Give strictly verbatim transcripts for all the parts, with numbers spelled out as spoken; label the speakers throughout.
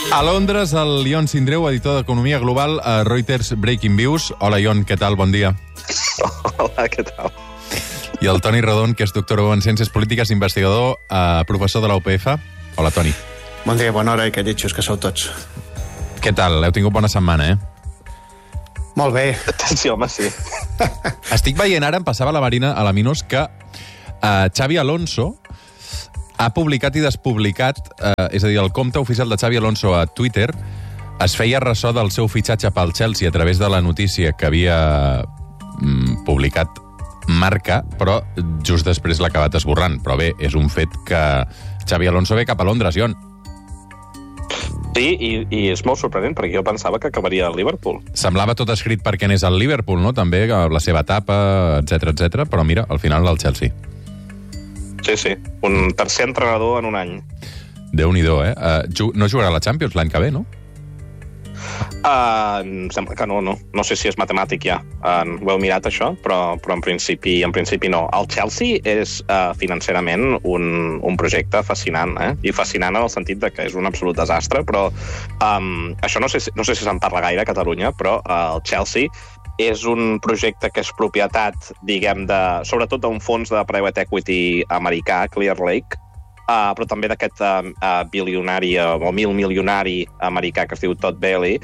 Speaker 1: A Londres, el Ion Sindreu, editor d'Economia Global a Reuters Breaking Views. Hola, Ion, què tal? Bon dia.
Speaker 2: Hola, què tal?
Speaker 1: I el Toni Redon, que és doctor en Ciències Polítiques, investigador, eh, professor de la U P F. Hola, Toni.
Speaker 3: Bon dia, bona hora i que lletjos que sou tots.
Speaker 1: Què tal? Heu tingut bona setmana, eh?
Speaker 3: Molt bé.
Speaker 2: Sí, home, sí.
Speaker 1: Estic veient ara, em passava la Marina a la Minos, que eh, Xavi Alonso ha publicat i despublicat, eh, és a dir, el compte oficial de Xavi Alonso a Twitter es feia ressò del seu fitxatge pel Chelsea a través de la notícia que havia mm, publicat Marca, però just després l'ha acabat esborrant. Però bé, és un fet que Xavi Alonso ve cap a Londres, Ion.
Speaker 2: Sí, i, i és molt sorprenent, perquè jo pensava que acabaria al Liverpool.
Speaker 1: Semblava tot escrit perquè anés al Liverpool, no? També, la seva etapa, etcètera, etcètera, però mira, al final al Chelsea.
Speaker 2: Sí, sí, un tercer entrenador en un any.
Speaker 1: Déu-n'hi-do, eh? Uh, no jugarà a la Champions l'any que ve, no?
Speaker 2: Uh, em sembla que no, no. No sé si és matemàtic ja. Uh, ho heu mirat, això, però, però en, principi, en principi no. El Chelsea és uh, financerament un, un projecte fascinant, eh? I fascinant en el sentit de que és un absolut desastre, però um, això no sé, no sé si se'n parla gaire a Catalunya, però uh, el Chelsea és un projecte que és propietat, diguem, de, sobretot d'un fons de private equity americà, Clear Lake, uh, però també d'aquest uh, uh, bilionari uh, o mil milionari americà que es diu Todd Bailey,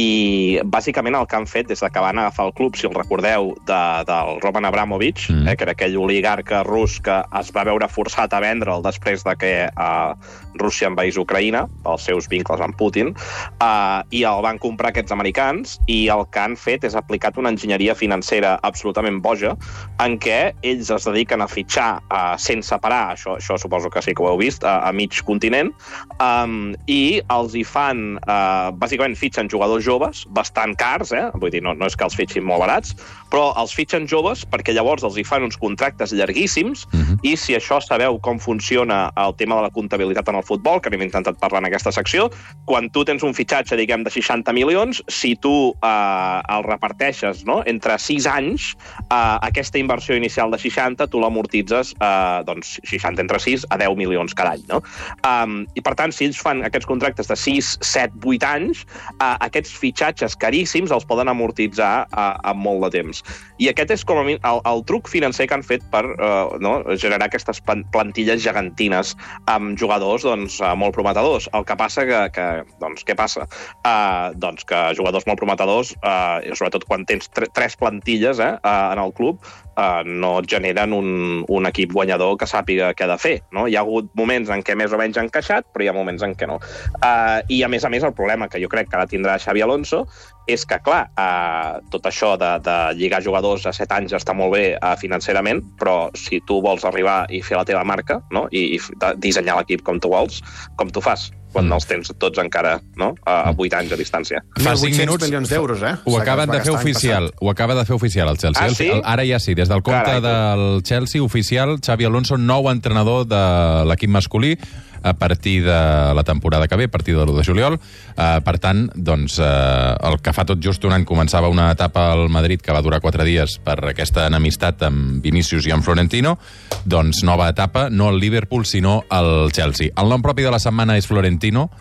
Speaker 2: i bàsicament el que han fet des que van agafar el club, si el recordeu, de, del Roman Abramovich, mm. eh, que era aquell oligarca rus que es va veure forçat a vendre'l després de que uh, Rússia envaís Ucraïna, pels seus vincles amb Putin, uh, i el van comprar aquests americans, i el que han fet és aplicat una enginyeria financera absolutament boja, en què ells es dediquen a fitxar uh, sense parar, això, això suposo que sí que ho heu vist, a, a mig continent, um, i els hi fan, uh, bàsicament fitxen jugadors joves, bastant cars, eh? Vull dir, no, no és que els fitxin molt barats, però els fitxen joves perquè llavors els hi fan uns contractes llarguíssims, uh-huh. I si això sabeu com funciona el tema de la comptabilitat en el futbol, que n'hem intentat parlar en aquesta secció, quan tu tens un fitxatge, diguem, de seixanta milions, si tu eh, el reparteixes, no?, entre sis anys, eh, aquesta inversió inicial de seixanta, tu l'amortitzes, eh, doncs, seixanta entre sis a deu milions cada any, no? Um, I, per tant, si ells fan aquests contractes de sis, set, vuit anys, eh, aquests fitxatges caríssims els poden amortitzar a, a molt de temps. I aquest és com a mi el, el truc financer que han fet per uh, no, generar aquestes plantilles gegantines amb jugadors doncs, molt prometedors. El que passa que, que doncs, què passa? Uh, doncs que jugadors molt prometedors, uh, sobretot quan tens tre tres plantilles eh, uh, en el club, uh, no et generen un, un equip guanyador que sàpiga què ha de fer. No? Hi ha hagut moments en què més o menys han encaixat, però hi ha moments en què no. Uh, I, a més a més, el problema que jo crec que ara tindrà Xavi Alonso és que, clar, eh, tot això de, de lligar jugadors a set anys està molt bé eh, financerament, però si tu vols arribar i fer la teva marca, no?, i, i dissenyar l'equip com tu vols, com tu fas, quan mm. els tens tots encara, no?, a vuit anys de distància.
Speaker 3: Fa cinc minuts milions d'euros, eh?
Speaker 1: Ho acaben de fer oficial, ho acaba de fer oficial el Chelsea.
Speaker 2: Ah, sí?
Speaker 1: El, ara ja sí, des del compte Carai, del Chelsea oficial, Xavi Alonso, nou entrenador de l'equip masculí, a partir de la temporada que ve, a partir de l'u de juliol. Uh, per tant, doncs, uh, el que fa tot just un any començava una etapa al Madrid que va durar quatre dies per aquesta enemistat amb Vinícius i amb Florentino, doncs nova etapa, no al Liverpool, sinó al Chelsea. El nom propi de la setmana és Florentino,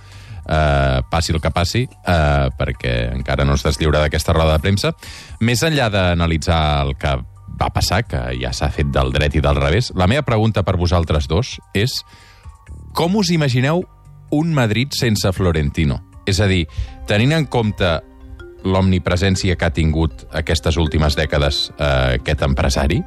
Speaker 1: uh, passi el que passi, uh, perquè encara no es deslliura d'aquesta roda de premsa. Més enllà d'analitzar el que va passar, que ja s'ha fet del dret i del revés, la meva pregunta per vosaltres dos és: com us imagineu un Madrid sense Florentino? És a dir, tenint en compte l'omnipresència que ha tingut aquestes últimes dècades eh, aquest empresari,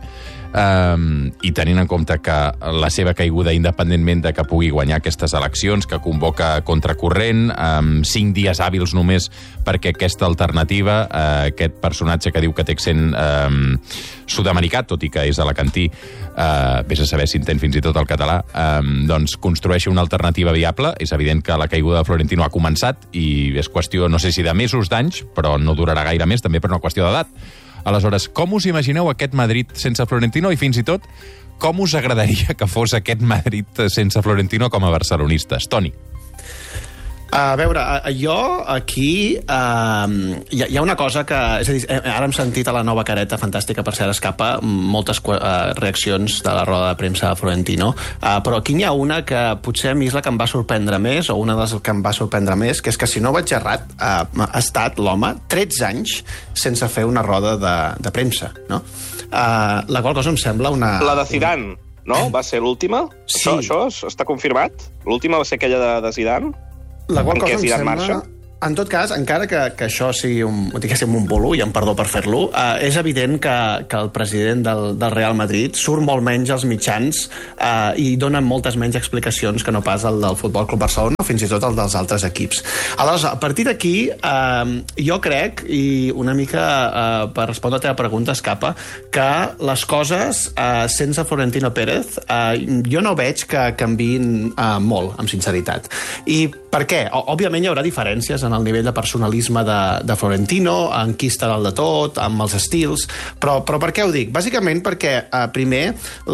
Speaker 1: um, i tenint en compte que la seva caiguda, independentment de que pugui guanyar aquestes eleccions, que convoca contracorrent, amb cinc dies hàbils només perquè aquesta alternativa, eh, aquest personatge que diu que té accent eh, sud-americà, tot i que és alacantí, eh, vés a saber si entén fins i tot el català, eh, doncs construeixi una alternativa viable. És evident que la caiguda de Florentino ha començat i és qüestió, no sé si de mesos, d'anys, però no durarà gaire més, també per una qüestió d'edat. Aleshores, com us imagineu aquest Madrid sense Florentino i fins i tot com us agradaria que fos aquest Madrid sense Florentino com a barcelonistes? Toni.
Speaker 3: A veure, jo aquí uh, hi, ha, hi ha una cosa que... És a dir, ara hem sentit a la nova careta fantàstica per ser escapa moltes uh, reaccions de la roda de premsa de Florentino, uh, però aquí n'hi ha una que potser a mi és la que em va sorprendre més, o una de les que em va sorprendre més, que és que, si no vaig errat, uh, ha estat l'home tretze anys sense fer una roda de, de premsa, no? Uh, la qual cosa em sembla una...
Speaker 2: La de Zidane, no? Va ser l'última?
Speaker 3: Sí.
Speaker 2: Això, això està confirmat? L'última va ser aquella de, de Zidane?
Speaker 3: La qual
Speaker 2: en
Speaker 3: cosa
Speaker 2: què
Speaker 3: em
Speaker 2: Zidane
Speaker 3: sembla...
Speaker 2: marxa?
Speaker 3: En tot cas, encara que, que això sigui un, diguéssim, un bolo, i em perdó per fer-lo, eh, és evident que, que el president del, del Real Madrid surt molt menys als mitjans eh, i dona moltes menys explicacions que no pas el del Futbol Club Barcelona o fins i tot el dels altres equips. Aleshores, a partir d'aquí, eh, jo crec, i una mica eh, per respondre a la teva pregunta, Escapa, que les coses, eh, sense Florentino Pérez, eh, jo no veig que canviïn eh, molt, amb sinceritat. I per què? O, òbviament hi haurà diferències en el nivell de personalisme de, de Florentino, en qui està dalt de tot, amb els estils, però, però per què ho dic? Bàsicament perquè, eh, primer,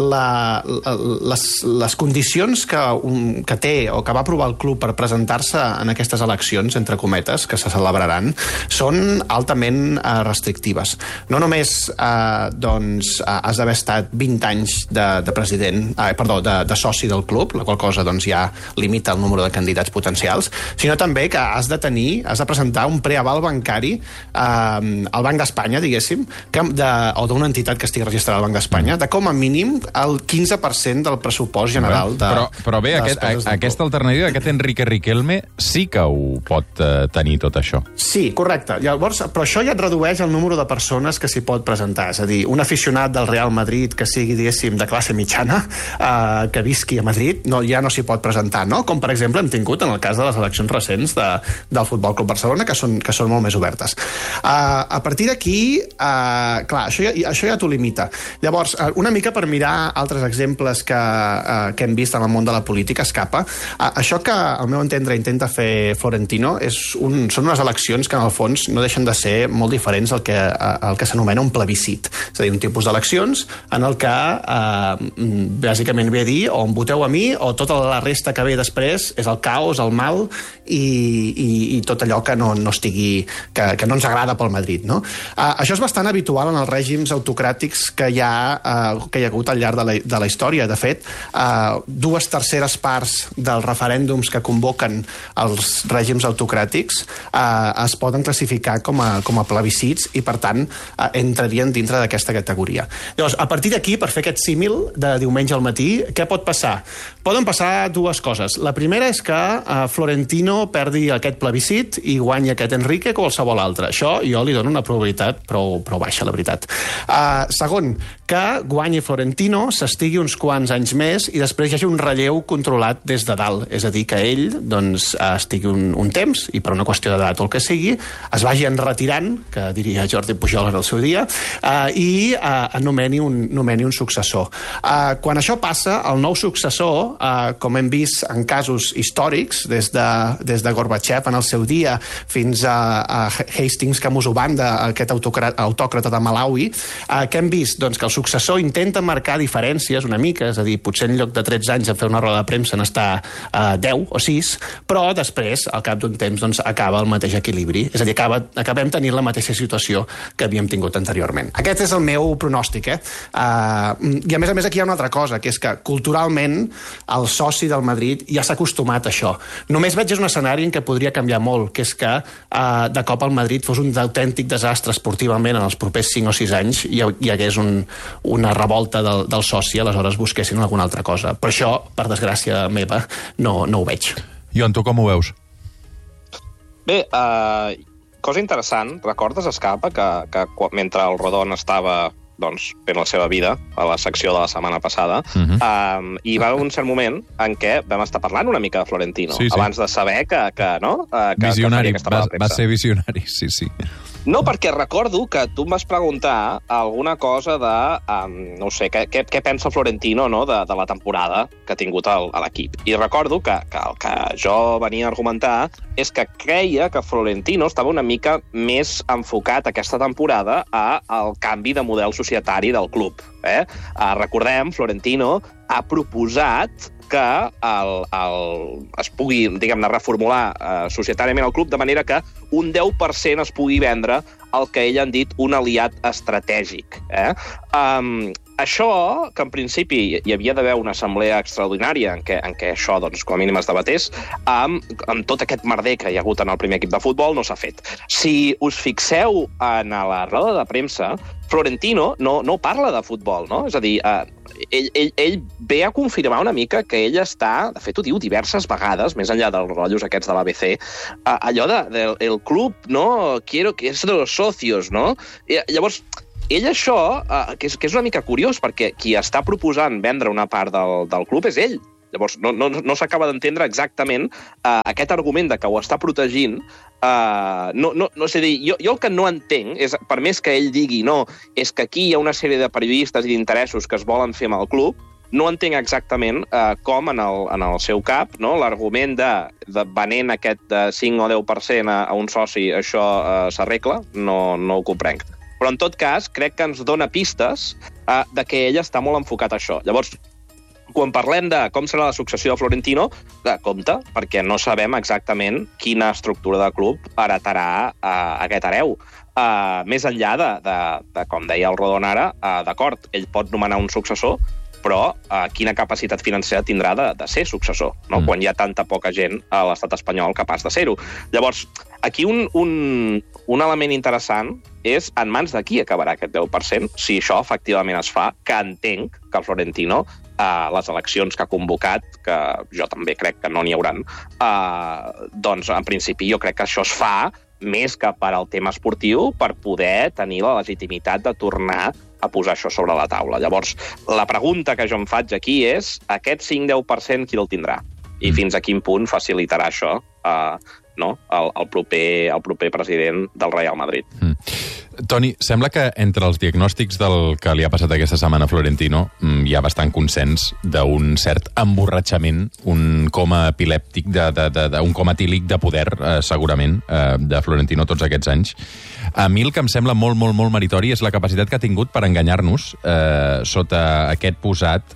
Speaker 3: la, la, les, les condicions que, un, que té o que va aprovar el club per presentar-se en aquestes eleccions, entre cometes, que se celebraran, són altament eh, restrictives. No només eh, doncs, eh, has d'haver estat vint anys de, de president, eh, perdó, de, de soci del club, la qual cosa doncs, ja limita el número de candidats potencials, sinó també que has de tenir has de presentar un preaval bancari eh, al Banc d'Espanya, diguéssim, que de, o d'una entitat que estigui registrada al Banc d'Espanya, de com a mínim el quinze per cent del pressupost general de...
Speaker 1: Però, però bé, aquest, a, aquesta alternativa, aquest Enrique Riquelme, sí que ho pot eh, tenir tot això.
Speaker 3: Sí, correcte. Llavors, però això ja et redueix el número de persones que s'hi pot presentar. És a dir, un aficionat del Real Madrid que sigui, diguéssim, de classe mitjana, eh, que visqui a Madrid, no, ja no s'hi pot presentar, no? Com, per exemple, hem tingut en el cas de les eleccions recents de, del Futbol Club Barcelona, que són, que són molt més obertes. Uh, a partir d'aquí, uh, clar, això ja, això ja t'ho limita. Llavors, uh, una mica per mirar altres exemples que, uh, que hem vist en el món de la política, Escapa, uh, això que, al meu entendre, intenta fer Florentino és un, són unes eleccions que, en el fons, no deixen de ser molt diferents al que, uh, al que s'anomena un plebiscit. És a dir, un tipus d'eleccions en el que, uh, bàsicament, ve a dir o em voteu a mi o tota la resta que ve després és el caos, el mal i, i, i tot allò que no, no estigui, que, que no ens agrada pel Madrid, no? Uh, això és bastant habitual en els règims autocràtics que hi ha, uh, que hi ha hagut al llarg de la, de la història. De fet, uh, dues terceres parts dels referèndums que convoquen els règims autocràtics uh, es poden classificar com a, com a plebiscits i, per tant, uh, entrarien dintre d'aquesta categoria. Llavors, a partir d'aquí, per fer aquest símil de diumenge al matí, què pot passar? Poden passar dues coses. La primera és que uh, Florentino perdi aquest plebiscit i guanyi aquest Enrique o qualsevol altre. Això jo li dono una probabilitat prou, prou baixa, la veritat. Uh, segon, que guanyi Florentino, s'estigui uns quants anys més i després hi hagi un relleu controlat des de dalt. És a dir, que ell doncs, estigui un, un temps i per una qüestió d'edat o el que sigui, es vagi enretirant, que diria Jordi Pujol en el seu dia, uh, i uh, nomeni, un, nomeni un successor. Uh, quan això passa, el nou successor, uh, com hem vist en casos històrics, des de, des de Gorbachev en el seu dia fins a, a Hastings Kamusubanda, aquest autòcrata de Malawi, eh, que hem vist doncs, que el successor intenta marcar diferències una mica, és a dir, potser en lloc de tretze anys a fer una roda de premsa n'està eh, deu o sis, però després, al cap d'un temps, doncs, acaba el mateix equilibri. És a dir, acaba, acabem tenint la mateixa situació que havíem tingut anteriorment. Aquest és el meu pronòstic, eh? Uh, I a més a més aquí hi ha una altra cosa, que és que culturalment el soci del Madrid ja s'ha acostumat a això. Només veig un escenari en què podria canviar molt, que és que uh, de cop el Madrid fos un autèntic desastre esportivament en els propers cinc o sis anys i hi hagués un, una revolta del, del soci, aleshores busquessin alguna altra cosa. Però això, per desgràcia meva, no, no ho veig.
Speaker 1: Ion, tu com ho veus?
Speaker 2: Bé, uh, cosa interessant, recordes, Escapa, que, que mentre el Rodon estava doncs, fent la seva vida a la secció de la setmana passada, uh-huh. um, hi va haver un cert moment en què vam estar parlant una mica de Florentino, sí, sí. abans de saber que, que no? Uh, que,
Speaker 1: visionari,
Speaker 2: que
Speaker 1: va, va ser visionari, sí, sí.
Speaker 2: No, perquè recordo que tu em vas preguntar alguna cosa de, um, no sé, què, què, què pensa Florentino, no?, de, de la temporada que ha tingut el, a l'equip. I recordo que, que el que jo venia a argumentar és que creia que Florentino estava una mica més enfocat aquesta temporada a al canvi de model societari del club. Eh? Uh, recordem, Florentino ha proposat que el, el, es pugui, diguem-ne, reformular eh, societàriament el club de manera que un deu per cent es pugui vendre el que ell han dit un aliat estratègic. Eh? Um, això, que en principi hi havia d'haver una assemblea extraordinària en què, en què això, doncs, com a mínim es debatés, amb, amb tot aquest merder que hi ha hagut en el primer equip de futbol, no s'ha fet. Si us fixeu en la roda de premsa, Florentino no, no parla de futbol, no? És a dir, eh, ell, ell, ell ve a confirmar una mica que ell està, de fet ho diu diverses vegades, més enllà dels rotllos aquests de l'A B C, eh, allò de, del el club, no? Quiero que es de los socios, no? I, llavors, ell això, eh, que, és, que és una mica curiós, perquè qui està proposant vendre una part del, del club és ell. Llavors, no, no, no s'acaba d'entendre exactament uh, aquest argument de que ho està protegint. Uh, no, no, no sé dir, jo, jo el que no entenc és, per més que ell digui no, és que aquí hi ha una sèrie de periodistes i d'interessos que es volen fer amb el club, no entenc exactament uh, com en el, en el seu cap, no, l'argument de, de venent aquest de cinc o deu per cent a, a un soci, això uh, s'arregla, no, no ho comprenc. Però, en tot cas, crec que ens dona pistes uh, de que ell està molt enfocat a això. Llavors, quan parlem de com serà la successió de Florentino, de compte, perquè no sabem exactament quina estructura de club heretarà uh, aquest hereu. Uh, més enllà de, de, de, com deia el Rodon ara, uh, d'acord, ell pot nomenar un successor, però uh, quina capacitat financera tindrà de, de ser successor, no? Mm. Quan hi ha tanta poca gent a l'estat espanyol capaç de ser-ho. Llavors, aquí un, un, un element interessant és en mans de qui acabarà aquest deu per cent, si això efectivament es fa, que entenc que el Florentino, uh, les eleccions que ha convocat, que jo també crec que no n'hi hauran, uh, doncs en principi jo crec que això es fa més que per al tema esportiu, per poder tenir la legitimitat de tornar a posar això sobre la taula. Llavors, la pregunta que jo em faig aquí és aquest cinc a deu per cent qui el tindrà? I fins a quin punt facilitarà això uh, no? el, el, proper, el proper president del Real Madrid?
Speaker 1: Mm. Toni, sembla que entre els diagnòstics del que li ha passat aquesta setmana a Florentino hi ha bastant consens d'un cert emborratxament, un coma epilèptic, de, de, de, de, un coma etílic de poder, eh, segurament, eh, de Florentino tots aquests anys. A mi el que em sembla molt, molt, molt meritori és la capacitat que ha tingut per enganyar-nos eh, sota aquest posat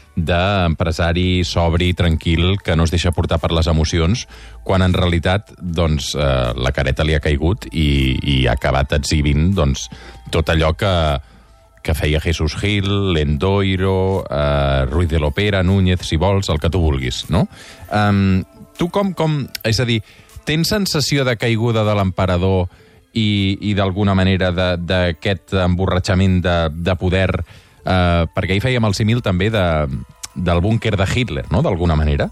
Speaker 1: d'empresari sobri, tranquil, que no es deixa portar per les emocions, quan en realitat doncs, eh, la careta li ha caigut i, i ha acabat exhibint doncs, tot allò que, que feia Jesús Gil, Lendoiro, eh, Ruiz de Lopera, Núñez, si vols, el que tu vulguis, no? Um, tu com, com... És a dir, tens sensació de caiguda de l'emperador i, i d'alguna manera d'aquest emborratxament de, de poder... Uh, perquè hi fèiem el símil també de, del búnquer de Hitler, no?, d'alguna manera.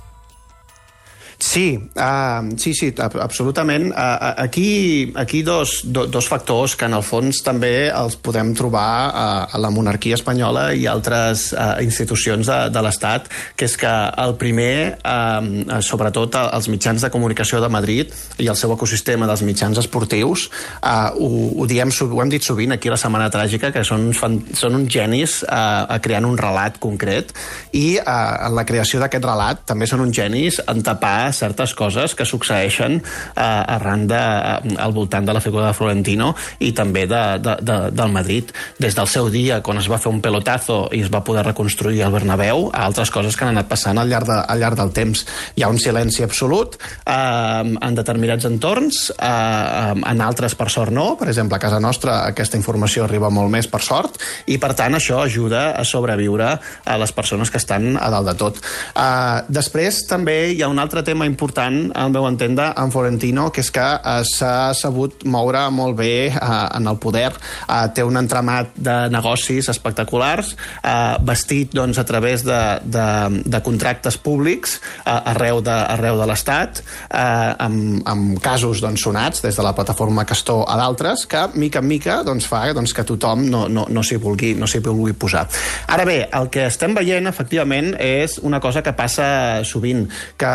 Speaker 3: Sí, uh, sí, sí, absolutament. Uh, aquí aquí dos, do, dos factors que en el fons també els podem trobar uh, a la monarquia espanyola i altres uh, institucions de, de l'Estat, que és que el primer, uh, sobretot els mitjans de comunicació de Madrid i el seu ecosistema dels mitjans esportius, uh, ho, ho, diem, ho hem dit sovint aquí a la Setmana Tràgica, que són, fan, són uns genis uh, creant un relat concret, i uh, en la creació d'aquest relat també són uns genis en tapar certes coses que succeeixen eh, arran de, eh, al voltant de la figura de Florentino i també de, de, de, del Madrid. Des del seu dia, quan es va fer un pelotazo i es va poder reconstruir el Bernabéu, a altres coses que han anat passant al llarg, de, al llarg del temps. Hi ha un silenci absolut eh, en determinats entorns, eh, en altres per sort no. Per exemple, a casa nostra aquesta informació arriba molt més per sort i per tant això ajuda a sobreviure a les persones que estan a dalt de tot. Eh, després també hi ha un altre tema important, al meu entendre, en Florentino, que és que eh, s'ha sabut moure molt bé eh, en el poder. Eh, té un entramat de negocis espectaculars, eh, vestit doncs, a través de, de, de contractes públics eh, arreu de, arreu de l'Estat, eh, amb, amb casos doncs, sonats, des de la plataforma Castor a d'altres, que mica en mica doncs, fa doncs, que tothom no, no, no s'hi vulgui, no s'hi vulgui posar. Ara bé, el que estem veient, efectivament, és una cosa que passa sovint, que és que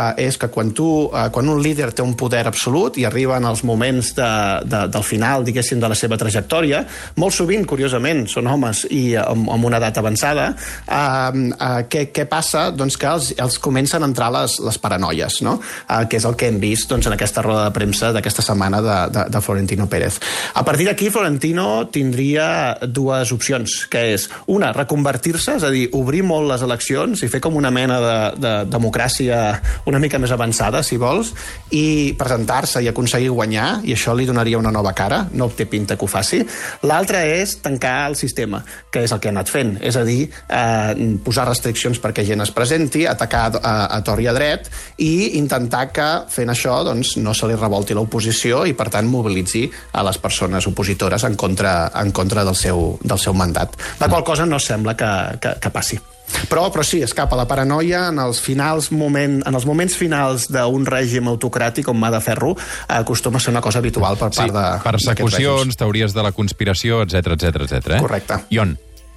Speaker 3: que quan, tu, eh, quan un líder té un poder absolut i arriben els moments de, de, del final, diguéssim, de la seva trajectòria, molt sovint, curiosament, són homes i amb, amb una edat avançada, eh, eh, què, què passa? Doncs que els, els comencen a entrar les, les paranoies, no? Eh, que és el que hem vist doncs, en aquesta roda de premsa d'aquesta setmana de, de, de Florentino Pérez. A partir d'aquí, Florentino tindria dues opcions, que és, una, reconvertir-se, és a dir, obrir molt les eleccions i fer com una mena de, de democràcia una mica més avançada, si vols, i presentar-se i aconseguir guanyar, i això li donaria una nova cara, no té pinta que ho faci. L'altra és tancar el sistema, que és el que ha anat fent, és a dir, eh, posar restriccions perquè gent es presenti, atacar a, a tort i a dret, i intentar que, fent això, doncs, no se li revolti l'oposició i, per tant, mobilitzi a les persones opositores en contra, en contra del, seu, del seu mandat. La qual cosa no sembla que, que, que passi. Però, però sí, escapa la paranoia en els, finals moment, en els moments finals d'un règim autocràtic com mà de ferro, acostuma a ser una cosa habitual per part
Speaker 1: sí,
Speaker 3: de...
Speaker 1: persecucions, teories de la conspiració, etcètera, etcètera, etcètera. Eh?
Speaker 3: Correcte.
Speaker 1: Ion.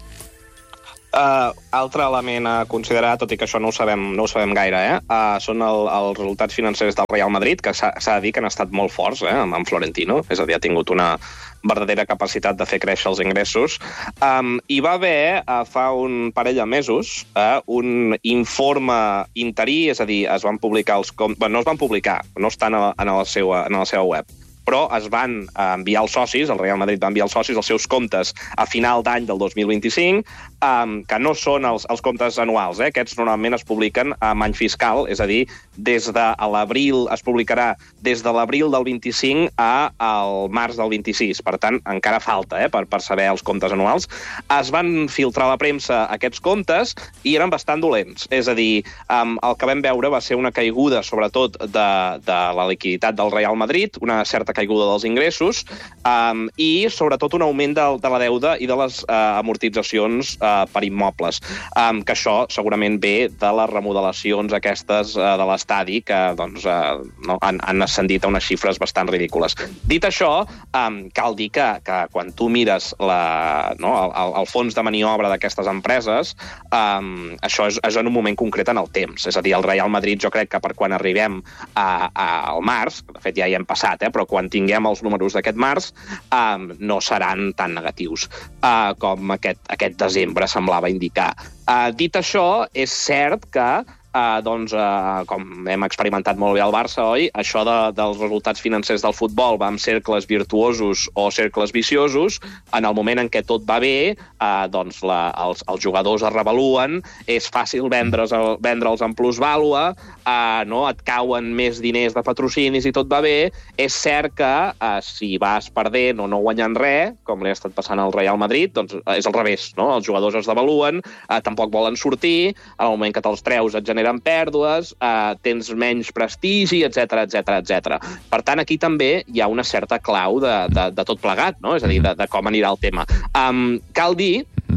Speaker 2: Uh, altre element a considerar, tot i que això no ho sabem, no ho sabem gaire, eh? uh, són el, els resultats financers del Real Madrid, que s'ha de dir que han estat molt forts eh? amb, amb Florentino, és a dir, ha tingut una verdadera capacitat de fer créixer els ingressos. Um, hi va haver, uh, fa un parell de mesos, uh, un informe interí, és a dir, es van publicar els... Com... Bueno, no es van publicar, no estan a, a, la seva, a la seva web, però es van enviar els socis, el Real Madrid va enviar els socis els seus comptes a final d'any del dos mil vint-i-cinc, um, que no són els, els comptes anuals, eh? Aquests normalment es publiquen amb any fiscal, és a dir, des de l'abril, es publicarà des de l'abril del vint-i-cinc a al març del vint-i-sis, per tant, encara falta eh, per, per saber els comptes anuals. Es van filtrar a la premsa aquests comptes i eren bastant dolents, és a dir, um, el que vam veure va ser una caiguda, sobretot, de, de la liquiditat del Real Madrid, una certa caiguda dels ingressos um, i, sobretot, un augment de, de la deuda i de les uh, amortitzacions uh, per immobles. Um, que això segurament ve de les remodelacions aquestes uh, de l'estadi que doncs, uh, no, han, han ascendit a unes xifres bastant ridícules. Dit això, um, cal dir que, que quan tu mires la, no, el, el fons de maniobra d'aquestes empreses, um, això és, és en un moment concret en el temps. És a dir, el Real Madrid jo crec que per quan arribem a, a, al març, de fet ja hi hem passat, eh, però quan tinguem els números d'aquest març, um, no seran tan negatius uh, com aquest, aquest desembre semblava indicar. Uh, dit això, és cert que Uh, doncs, uh, com hem experimentat molt bé al Barça, oi? Això de, dels resultats financers del futbol va amb cercles virtuosos o cercles viciosos. En el moment en què tot va bé, uh, doncs la, els, els jugadors es revaluen, és fàcil vendre'ls vendre'ls en plusvàlua, uh, no? Et cauen més diners de patrocinis i tot va bé. És cert que uh, si vas perdent o no guanyant res, com li ha estat passant al Real Madrid, doncs uh, és al revés, no? Els jugadors es devaluen, uh, tampoc volen sortir, al moment que te'ls treus et generen eren pèrdues, eh, tens menys prestigi, etcètera, etcètera, etcètera. Per tant, aquí també hi ha una certa clau de, de, de tot plegat, no? És a dir, de, de com anirà el tema. Um, cal dir,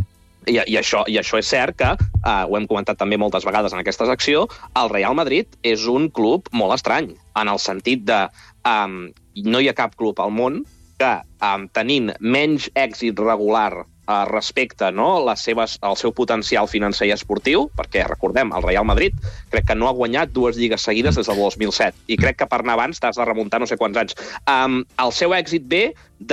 Speaker 2: i, i, això, i això és cert que, uh, ho hem comentat també moltes vegades en aquesta secció, el Real Madrid és un club molt estrany, en el sentit de um, no hi ha cap club al món que, um, tenint menys èxit regular Uh, respecte no, les seves, el seu potencial financer i esportiu, perquè, recordem, el Real Madrid crec que no ha guanyat dues lligues seguides des del dos mil set, i crec que per anar abans t'has de remuntar no sé quants anys. Um, el seu èxit ve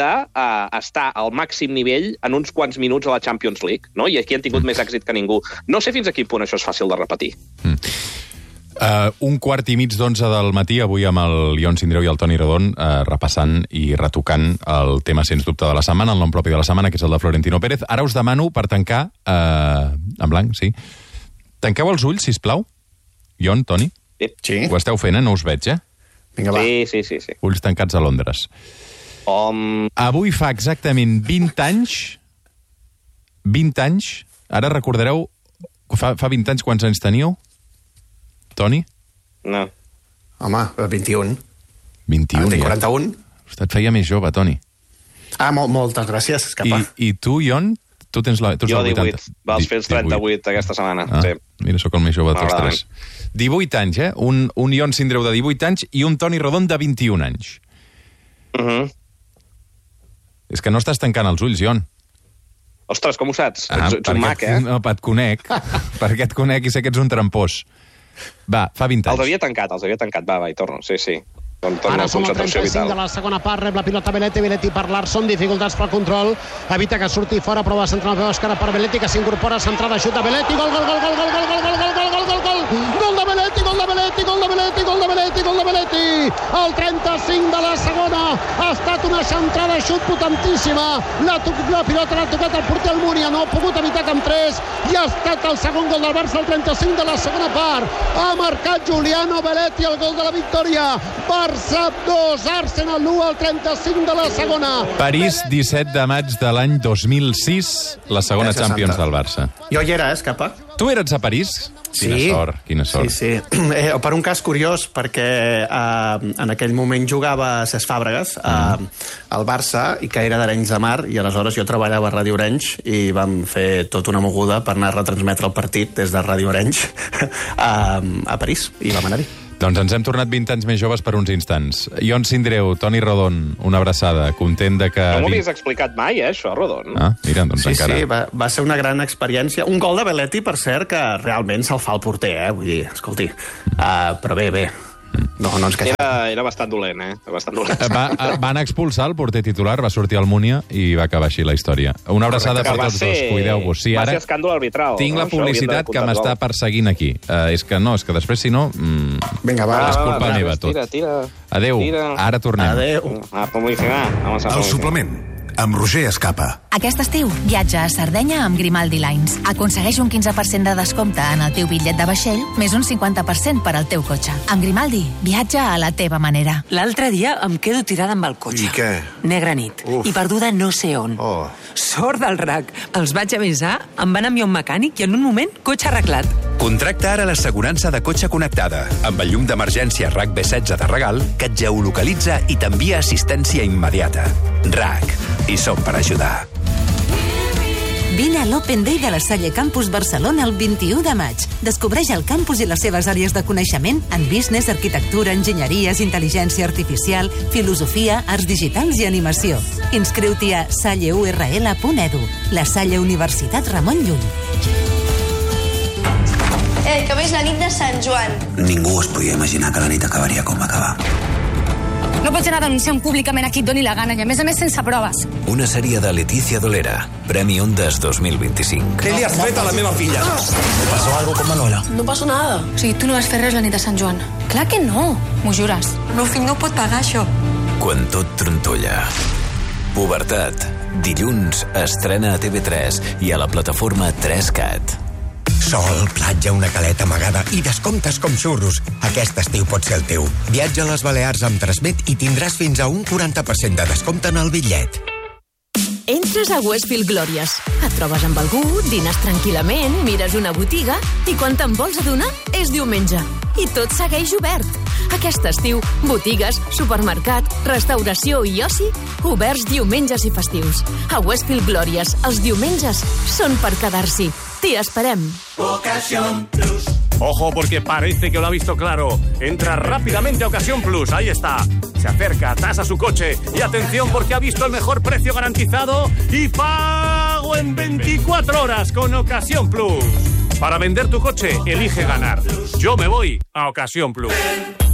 Speaker 2: d'estar uh, al màxim nivell en uns quants minuts a la Champions League, no? I aquí han tingut més èxit que ningú. No sé fins a quin punt això és fàcil de repetir. Mm.
Speaker 1: Uh, un quart i mig d'onze del matí, avui amb el Ion Sindreu i el Toni Rodon, uh, repassant i retocant el tema, sens dubte, de la setmana, el nom propi de la setmana, que és el de Florentino Pérez. Ara us demano, per tancar, uh, en blanc, sí, tanqueu els ulls, sisplau. Ion, Toni?
Speaker 3: Sí.
Speaker 1: Ho esteu fent, eh? No us veig, eh?
Speaker 3: Vinga, va.
Speaker 2: Sí, sí, sí, sí.
Speaker 1: Ulls tancats a Londres.
Speaker 2: Um...
Speaker 1: Avui fa exactament vint anys, vint anys, ara recordareu, fa, fa vint anys quants anys teníeu? Toni?
Speaker 2: No.
Speaker 3: Home, vint-i-un.
Speaker 1: vint-i-un,
Speaker 3: ah,
Speaker 1: ja.
Speaker 3: quaranta-un.
Speaker 1: Hosti, et feia més jove, Toni.
Speaker 3: Ah, mol moltes gràcies, escapa.
Speaker 1: I, I tu, Ion, tu tens la... Tu
Speaker 2: jo divuit, vas fer els trenta-vuit aquesta setmana.
Speaker 1: Ah,
Speaker 2: sí.
Speaker 1: Mira, sóc el més jove de tots tres. divuit anys, eh? Un, un Ion Sindreu de divuit anys i un Toni Rodon de vint-i-un anys.
Speaker 2: Uh -huh.
Speaker 1: És que no estàs tancant els ulls, Ion.
Speaker 2: Ostres, com ho saps?
Speaker 1: Ah,
Speaker 2: ets, ets un mac, eh?
Speaker 1: No, et conec, perquè et conec i sé que ets un trampós. Va, fa vint anys.
Speaker 2: Els havia tancat, els havia tancat. Va, va, i torno. Sí, sí.
Speaker 4: Ara som al trenta-cinc de la segona part, rep la pilota Belletti, Belletti per Larsson, dificultats pel control, evita que surti fora, prova de centrar la peu esquerra per Belletti, que s'incorpora, centrada, xut de Belletti, gol, gol, gol, gol, gol, gol, gol, gol, gol, gol, gol, gol, gol, gol de Belletti, gol de Belletti, gol de Belletti, gol de Belletti, gol de Belletti, el trenta-cinc de la segona, ha estat una centrada, xut potentíssima, la, la pilota l'ha tocat el porter Almunia, no ha pogut evitar que entrés, i ha estat el segon gol del Barça, el trenta-cinc de la segona part, ha marcat Giuliano Belletti el gol de la victòria, Barça dos, Arsenal u, al trenta-cinc de la segona.
Speaker 1: París, disset de maig de l'any dos mil sis, la segona Champions del Barça.
Speaker 3: Jo hi era, eh, Escapa?
Speaker 1: Tu eres a París? Quina
Speaker 3: Sí.
Speaker 1: sort, quina sort.
Speaker 3: Sí, sí. Eh, per un cas curiós, perquè eh, en aquell moment jugava Cesc Fàbregas eh, al Barça, i que era d'Arenys de Mar, i aleshores jo treballava a Ràdio Orenys i vam fer tota una moguda per anar a retransmetre el partit des de Ràdio Orenys a, a París, i vam anar-hi.
Speaker 1: Doncs ens hem tornat vint anys més joves per uns instants. Ion Sindreu, Toni Rodon, una abraçada, content de que...
Speaker 2: No m'ho havies explicat mai, eh, això, Rodon.
Speaker 1: Ah, mira, doncs
Speaker 3: Sí,
Speaker 1: encara...
Speaker 3: sí, va, va ser una gran experiència. Un gol de Belletti, per cert, que realment se'l fa el porter, eh? Vull dir, escolti, uh, però bé, bé. No, no ens queixem.
Speaker 2: Era, era bastant dolent, eh? Bastant dolent.
Speaker 1: Va, van expulsar el porter titular, va sortir al Múnia i va acabar així la història. Una abraçada per tots dos, cuideu-vos. Sí,
Speaker 2: va
Speaker 1: ara
Speaker 2: ser escàndol arbitral.
Speaker 1: tinc la
Speaker 2: no?
Speaker 1: publicitat que m'està perseguint aquí. Uh, és que no, és que després, si no... Mm,
Speaker 3: Vinga, va.
Speaker 1: és
Speaker 2: va,
Speaker 1: culpa
Speaker 2: va,
Speaker 1: meva, tot.
Speaker 2: Tira, tira.
Speaker 1: Adéu,
Speaker 2: Tira.
Speaker 1: ara tornem.
Speaker 3: Adéu.
Speaker 2: A publicitat. Vamos a
Speaker 5: El
Speaker 2: publicitat.
Speaker 5: suplement, amb Roger Escapa.
Speaker 6: Aquest estiu, viatja a Sardenya amb Grimaldi Lines. Aconsegueix un quinze per cent de descompte en el teu bitllet de vaixell, més un cinquanta per cent per al teu cotxe. Amb Grimaldi, viatja a la teva manera.
Speaker 7: L'altre dia em quedo tirada amb el cotxe.
Speaker 5: I què?
Speaker 7: Negra nit.
Speaker 5: Uf.
Speaker 7: I perduda no sé on.
Speaker 5: Oh.
Speaker 7: Sort del R A C. Els vaig avisar, em van enviar un mecànic i en un moment, cotxe arreglat.
Speaker 8: Contracta ara l'assegurança de cotxe connectada, amb el llum d'emergència R A C B setze de regal, que et geolocalitza i t'envia assistència immediata. R A C. Hi som per ajudar.
Speaker 9: Vine a l'Open Day de la Salle Campus Barcelona el vint-i-u de maig. Descobreix el campus i les seves àrees de coneixement en business, arquitectura, enginyeries, intel·ligència artificial, filosofia, arts digitals i animació. Inscriu-t'hi a salle u erre ele punt edu. La Salle Universitat Ramon Llull.
Speaker 10: Eh, que veig la nit de Sant Joan.
Speaker 11: Ningú es podia imaginar que la nit acabaria com va acabar.
Speaker 10: No pots anar denunciant públicament a qui et doni la gana i a més a més sense proves.
Speaker 8: Una sèrie de Letícia Dolera, Premi Ondas dos mil vint-i-cinc.
Speaker 11: Què li has fet a la meva filla? ¿Pasó algo con Manuela?
Speaker 10: No passa nada. O sigui, tu no vas fer res la nit de Sant Joan. Clar que no, m'ho jures. El meu fill no pot pagar això.
Speaker 8: Quan tot trontolla. Pubertat. Dilluns estrena a T V tres i a la plataforma tres cat.
Speaker 11: Sol, platja, una caleta amagada i descomptes com xurros. Aquest estiu pot ser el teu. Viatja a les Balears amb Transmet i tindràs fins a un quaranta per cent de descompte en el bitllet.
Speaker 9: Entres a Westfield Glòries. Et trobes amb algú, dines tranquil·lament, mires una botiga i quan te'n vols adonar és diumenge. I tot segueix obert. Aquest estiu, botigues, supermercat, restauració i oci, oberts diumenges i festius. A Westfield Glòries, els diumenges són per quedar-s'hi. T'hi esperem.
Speaker 5: Ocasión Plus. Ojo, porque parece que lo ha visto claro. Entra rápidamente a Ocasión Plus. Ahí está. Se acerca, tasa su coche. Y atención, porque ha visto el mejor precio garantizado y pago en veinticuatro horas con Ocasión Plus. Para vender tu coche, elige ganar. Yo me voy a Ocasión Plus.